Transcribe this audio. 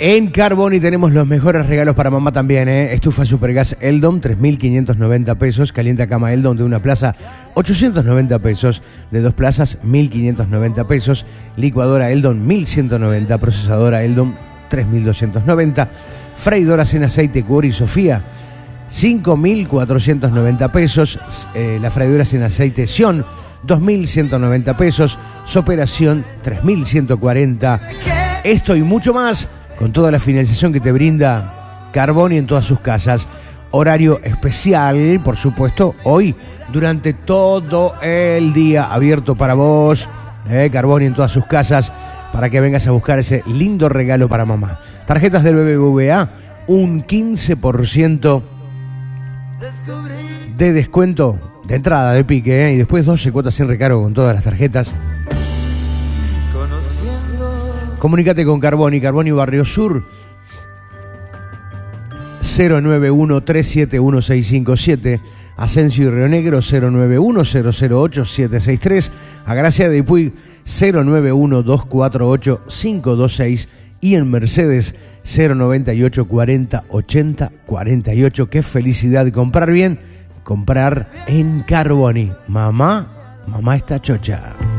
En Carboni tenemos los mejores regalos para mamá también, ¿eh? Estufa Supergas Eldon, 3.590 pesos. Calienta cama Eldon de una plaza, 890 pesos. De dos plazas, 1.590 pesos. Licuadora Eldon, 1.190. Procesadora Eldon, 3.290. Freidoras en aceite Cuori Sofía, 5.490 pesos. Las freidoras en aceite Sion, 2.190 pesos. Soperación, 3.140. Esto y mucho más con toda la financiación que te brinda Carboni en todas sus casas. Horario especial, por supuesto, hoy durante todo el día abierto para vos. Carboni en todas sus casas para que vengas a buscar ese lindo regalo para mamá. Tarjetas del BBVA, un 15% de descuento de entrada de pique, y después 12 cuotas sin recargo con todas las tarjetas. Comunícate con Carboni, Carboni Barrio Sur, 091-371-657, Asensio y Río Negro, 091-008-763, a Gracia de Puig, 091-248-526, y en Mercedes, 098-40-80-48. Qué felicidad comprar bien, comprar en Carboni. Mamá está chocha.